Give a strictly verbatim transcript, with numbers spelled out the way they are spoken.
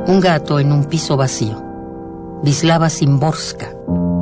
Un gato en un piso vacío. Wisława Szymborska.